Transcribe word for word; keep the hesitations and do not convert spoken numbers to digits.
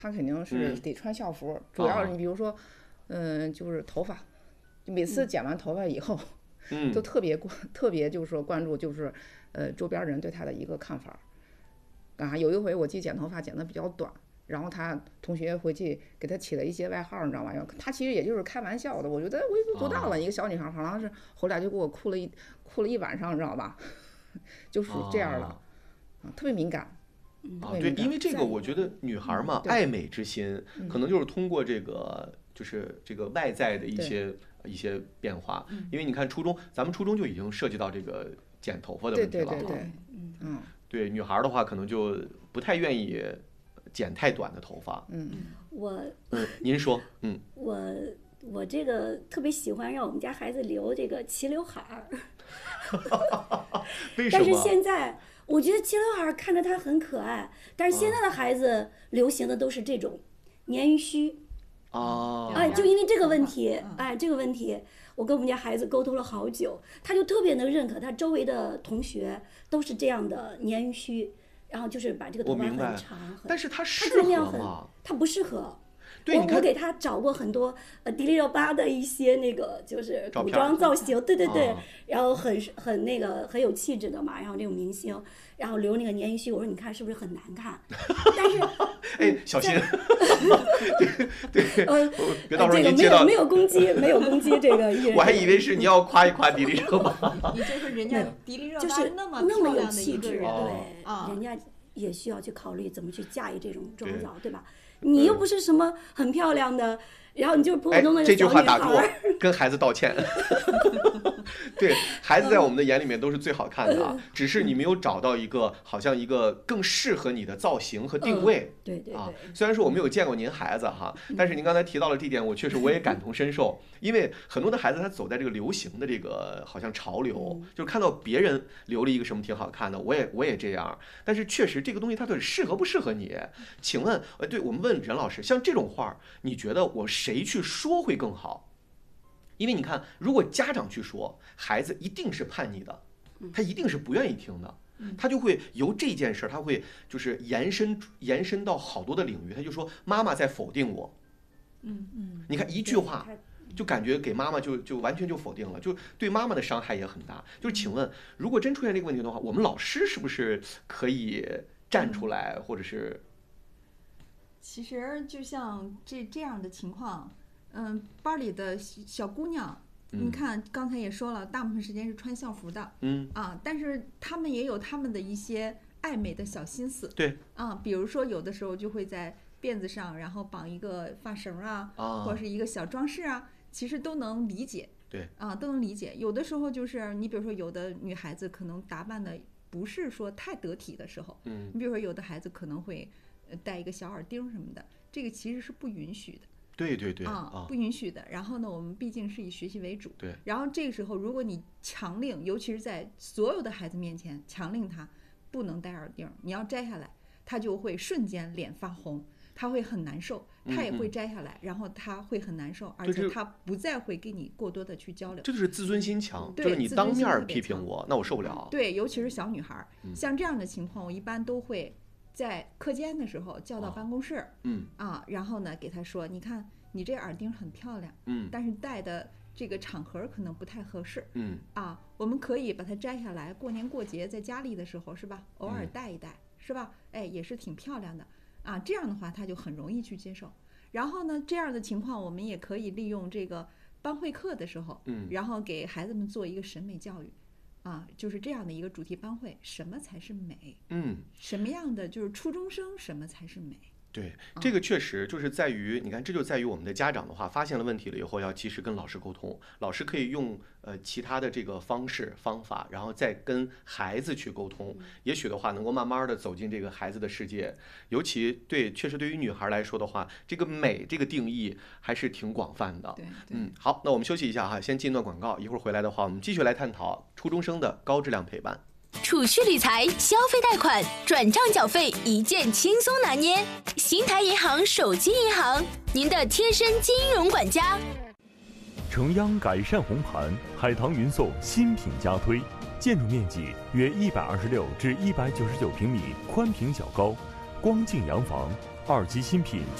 他肯定是得穿校服，嗯、主要你比如说，嗯、呃，就是头发，每次剪完头发以后， 嗯， 都特别关，特别就是说关注，就是呃周边人对他的一个看法。啊，有一回我记剪头发剪得比较短，然后他同学回去给他起了一些外号，你知道吗？他其实也就是开玩笑的，我觉得微不足道了，一个小女孩，好像是后来就给我哭了一哭了一晚上，你知道吧？就属这样了，啊，特别敏感。 啊，对，因为这个，我觉得女孩嘛，爱美之心，可能就是通过这个，就是这个外在的一些一些变化。因为你看初中，咱们初中就已经涉及到这个剪头发的问题了。 对对对对，嗯， 对，女孩的话可能就不太愿意剪太短的头发。 嗯， 我， 嗯，您说，嗯， 我我这个特别喜欢让我们家孩子留这个齐刘海儿。 为什么？ 但是现在。我觉得齐刘海看着它很可爱，但是现在的孩子流行的都是这种鲶鱼须啊， 哎，就因为这个问题，哎，这个问题，我跟我们家孩子沟通了好久，他就特别能认可他周围的同学都是这样的鲶鱼须，然后就是把这个头发很长， 但是他适合吗？ 他不适合。 对， 我我给他找过很多呃迪丽热巴的一些那个就是古装造型，对对对， 啊、 然后很很那个很有气质的嘛，然后这种明星，然后留那个鲶鱼须，我说你看是不是很难看？但是哎，小心，对对， 呃， 别到时候这个没有没有攻击，没有攻击这个艺人， 我还以为是你要夸一夸迪丽热巴， 也就是人家迪丽热巴就是那么那么有的气质，对， 啊， 人家也需要去考虑怎么去驾驭这种妆造，对吧？你又不是什么很漂亮的，然后你就是普普通通的小女孩。 这句话打住，跟孩子道歉。对，孩子在我们的眼里面都是最好看的啊，只是你没有找到一个好像一个更适合你的造型和定位。 对对啊，虽然说我没有见过您孩子哈，但是您刚才提到了这点，我确实我也感同身受，因为很多的孩子他走在这个流行的这个好像潮流，就是看到别人留了一个什么挺好看的，我也我也这样，但是确实这个东西它到底适合不适合你？请问，呃，对我们问任老师，像这种话，你觉得我谁去说会更好？因为你看，如果家长去说，孩子一定是叛逆的，他一定是不愿意听的，他就会由这件事，他会就是延伸延伸到好多的领域，他就说妈妈在否定我， 嗯嗯， 你看一句话，就感觉给妈妈就就完全就否定了，就对妈妈的伤害也很大。就是请问，如果真出现这个问题的话，我们老师是不是可以站出来，或者是？ 其实就像这这样的情况。嗯，班里的小姑娘，你看刚才也说了，大部分时间是穿校服的， 嗯啊，但是他们也有他们的一些爱美的小心思， 对， 啊，比如说有的时候就会在辫子上，然后绑一个发绳啊， 啊或者是一个小装饰啊，其实都能理解， 对， 啊，都能理解。有的时候就是你比如说有的女孩子可能打扮的不是说太得体的时候， 嗯， 你比如说有的孩子可能会戴一个小耳钉什么的，这个其实是不允许的。 对对对啊，不允许的。然后呢，我们毕竟是以学习为主。 对。 然后这个时候，如果你强令，尤其是在所有的孩子面前强令他不能戴耳钉，你要摘下来，他就会瞬间脸发红，他会很难受，他也会摘下来， 嗯嗯然后他会很难受，而且他不再会跟你过多的去交流。 这就是自尊心强， 对， 就是你当面批评我，那我受不了。 对，尤其是小女孩， 嗯、 像这样的情况，我一般都会在课间的时候叫到办公室， 嗯啊，然后呢给他说，你看。你这耳钉很漂亮， 嗯， 但是戴的这个场合可能不太合适， 嗯啊，我们可以把它摘下来，过年过节在家里的时候是吧，偶尔戴一戴，嗯、是吧？哎，也是挺漂亮的啊。这样的话他就很容易去接受。然后呢，这样的情况我们也可以利用这个班会课的时候， 嗯， 然后给孩子们做一个审美教育，啊，就是这样的一个主题班会，什么才是美？ 嗯， 什么样的就是初中生什么才是美？ 对，这个确实就是在于，你看，这就在于我们的家长的话，发现了问题了以后，要及时跟老师沟通。老师可以用呃其他的这个方式方法，然后再跟孩子去沟通。也许的话，能够慢慢的走进这个孩子的世界。尤其对，确实对于女孩来说的话，这个美这个定义还是挺广泛的。 对， 嗯，好，那我们休息一下哈，先进一段广告，一会儿回来的话，我们继续来探讨初中生的高质量陪伴。 储蓄理财、消费贷款、转账缴费一键轻松拿捏，新台银行手机银行，您的贴身金融管家。 城央改善红盘，海棠云颂新品加推，建筑面积约一百二十六至一百九十九平米，宽平小高，光净洋房， 二级新品